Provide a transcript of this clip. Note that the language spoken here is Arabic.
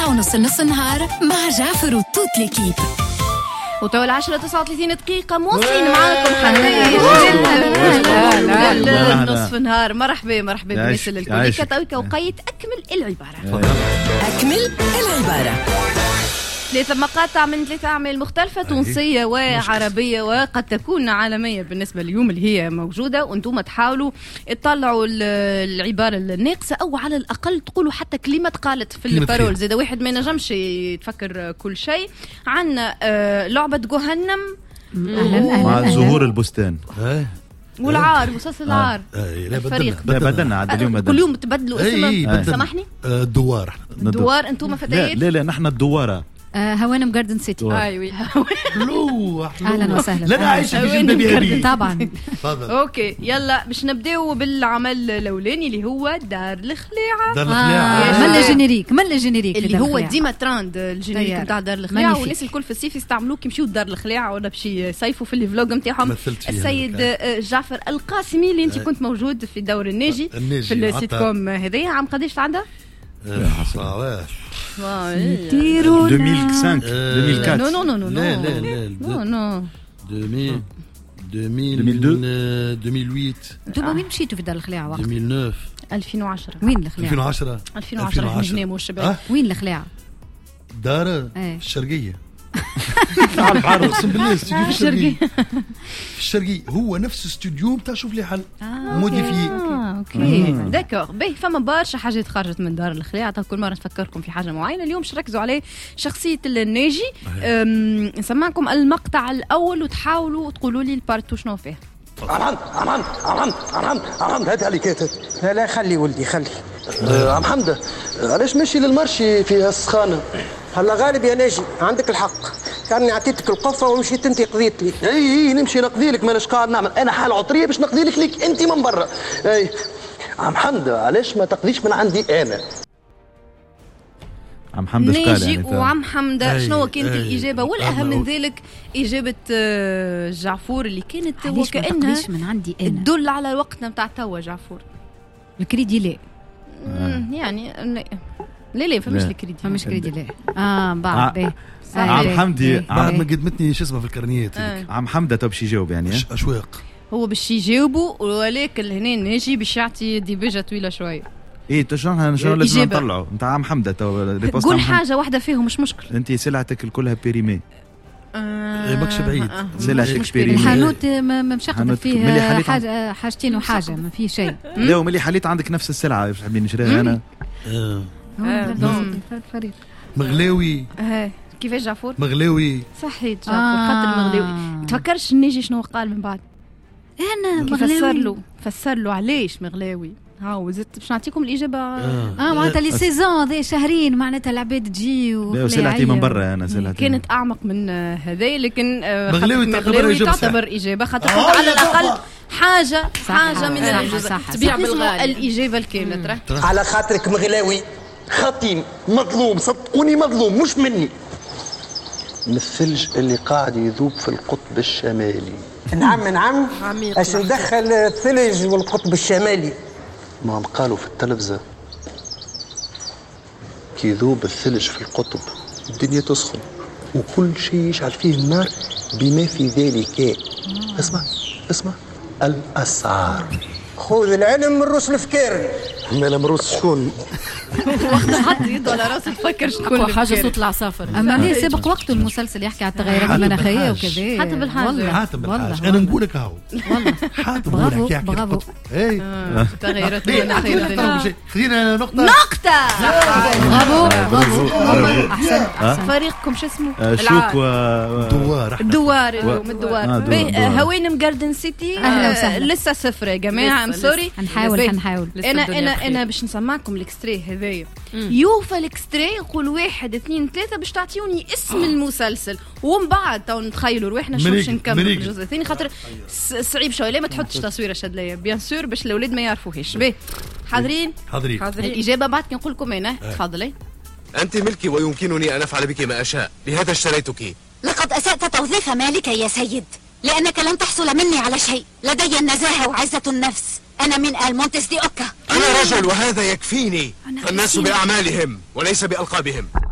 9:30 نص النهار مع جعفر وتوت ليكيب. وتو 10:39 دقيقة مواصلين معاكم حتى نصف نهار. مرحبا بالناس الكل. كتويك وقيت أكمل العبارة. أكمل العبارة. 3 مقاطع من 3 أعمال مختلفة تونسية وعربية وقد تكون عالمية بالنسبة اليوم اللي هي موجودة، وانتم تحاولوا تطلعوا العبارة الناقصة أو على الأقل تقولوا حتى كلمة قالت في البارول. زي واحد ما ينجمش يتفكر كل شيء. عنا لعبة جهنم مع زهور البستان والعار مسلسل العار. الفريق بدلنا عاد اليوم كل يوم تبدلوا اسم. سامحني الدوار انتم فتيات. لا نحن الدوارة هوانم جاردن سيتي. ايوه اهلا وسهلا. لا انا عايشه في جنب بيها طبعا. اوكي يلا باش نبداو بالعمل الاولاني اللي هو دار الخليعه. ملا جينيريك اللي هو ديما تراند الجينيريك نتاع دار الخليعه، والناس الكل في الصيف يستعملوه كيمشيو دار الخليعه ولا باش يصيفوا في الفلوج نتاعهم. السيد جعفر القاسمي اللي انت كنت موجود في دور الناجي في السيت كوم هذايا. عام قداش تعدى؟ 2005 2008 انتم وين مشيتوا في دار الخلاعه وقت 2010. وين الخلاعه 2010 نجم والشباب. وين الخلاعه؟ دار في الشرقيه على البحر. اقسم بالله استوديو في الشرقيه هو نفس استوديو نتاع شوف لي حل موديفي. اوكي داكور باهي. فما برشا حاجات خرجت من دار الخلاعه. كل مره نفكركم في حاجه معينه. اليوم باش نركزوا عليه شخصيه الناجي. نسمعكم المقطع الاول وتحاولوا تقولوا لي البارتو شنو فيه. عم هات عليك لا خلي ولدي خلي. عم حمدة علاش ماشي للمرشي في السخانة؟ هلا غالب يا ناجي عندك الحق. كاني عطيتك القفة ومشيت انت قضيت لي. اي نمشي نقضي لك. ماناش قاعد نعمل انا حال عطرية باش نقضي لك انت من برا. اي عم حمدة علاش ما تقضيش من عندي انا؟ عم حمدة ناجي وعم حمدة شنو كانت الإجابة؟ والأهم من ذلك إجابة جعفور اللي كانت وكأنها من عندي أنا تدل على وقتنا متاع توا. جعفور الكريدي لا يعني لا فمش الكريدي لا. بعد عم حمدي بعد ما قدمتني شو اسمه في الكرنيات. عم حمدة تو باش يجاوب يعني أشواق. هو باش يجاوبوا ولكن هنا ناجي باش يعطي ديباجة طويلة شوية. ايه شنو لازم نطلعوا نتاع عم حمدة تو قول حاجة واحدة فيهم مش مشكل. انت سلعتك كلها بيريمي. ماكش بعيد. سلعتك بيريمي. الحانوت مشقت فيه حاجتين وحاجة ما فيه شيء. لا وملي حليت عندك نفس السلعة باش حابين نشريها انا. الفريق مغلاوي. كيفاش جعفور؟ مغلاوي صحيت جعفور خاطر مغلاوي. تفكرش الناجي شنو قال من بعد؟ انا مغلاوي فسر له علاش مغلاوي. وزدت باش نعطيكم الاجابه. معناتها لي سيزون ذي شهرين معناتها العباد تجي وسلعتي من برا. انا سلعتي كانت اعمق من هذا لكن مغلاوي تعتبر اجابه خاطر على الاقل حاجه من الاجابه تبيع بالغالي. الاجابه الكامله على خاطرك مغلاوي خطيم مظلوم. صدقوني مظلوم مش مني. من الثلج اللي قاعد يذوب في القطب الشمالي. نعم اش ندخل الثلج والقطب الشمالي؟ ما عم قالوا في التلفزة كي يذوب الثلج في القطب الدنيا تسخن وكل شيء يشعل فيه النار بما في ذلك اسمع الأسعار. خذ العلم من روس الفكير. ما من روس شكون؟ وقت حط يده على راسه تفكر شكون حاجه صوت العصافر. اما ليه سبق وقته المسلسل يحكي على التغيرات المناخيه وكذا. حتى بالحاجه انا نقولك هاو والله حاتم برافو. اي التغيرات المناخيه. خلينا نقطه برافو احسن. فريقكم شو اسمه؟ الدوار. هوانم جاردن سيتي. اهلا وسهلا. لسه صفر يا جماعه. سوري هنحاول انا باش نسمعكم الاكستري هذايا. يوفى الاكستري يقول 1 2 3 باش تعطيوني اسم المسلسل ومن بعد تو نتخيلوا رواحنا شو باش نكمل الجزء الثاني خاطر صعيب شويه. ما تحطش تصويره شدليه بيان سور باش الاولاد ما يعرفوهاش. باهي حاضرين. الاجابه بعد كي نقول لكم انا. تفضلي. انت ملكي ويمكنني ان افعل بك ما اشاء. لهذا اشتريتك. لقد اسأت توظيف مالك يا سيد لانك لن تحصل مني على شيء. لدي النزاهه وعزه النفس. أنا من المونتس دي أوكا. أنا رجل وهذا يكفيني. الناس بأعمالهم وليس بألقابهم.